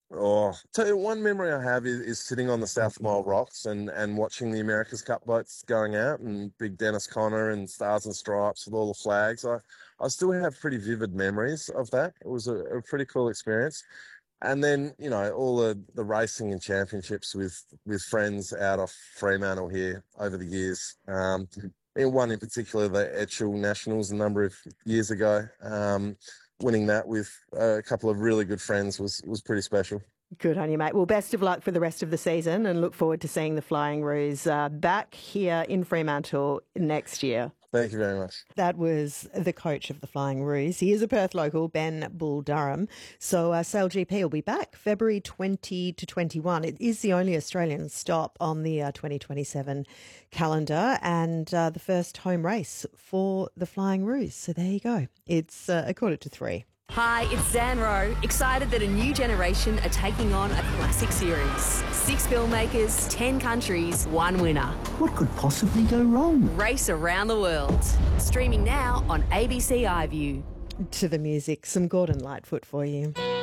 Oh, tell you, one memory I have is sitting on the South Mole rocks and watching the America's Cup boats going out and big Dennis Conner and Stars and Stripes with all the flags. I still have pretty vivid memories of that. It was a pretty cool experience. And then, all the racing and championships with friends out of Fremantle here over the years. In one in particular, the Etchell Nationals a number of years ago. Winning that with a couple of really good friends was pretty special. Good on you, mate. Well, best of luck for the rest of the season and look forward to seeing the Flying Roos back here in Fremantle next year. Thank you very much. That was the coach of the Flying Roos. He is a Perth local, Ben Bull Durham. So Sail GP will be back February 20 to 21. It is the only Australian stop on the 2027 calendar and the first home race for the Flying Roos. So there you go. It's a 2:45. Hi, it's Zan Rowe, excited that a new generation are taking on a classic series. 6 filmmakers, 10 countries, 1 winner. What could possibly go wrong? Race around the world. Streaming now on ABC iView. To the music, some Gordon Lightfoot for you.